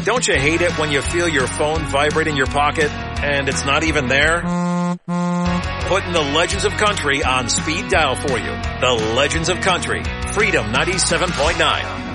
Don't you hate it when you feel your phone vibrate in your pocket and it's not even there? Putting the Legends of Country on speed dial for you. The Legends of Country, Freedom 97.9.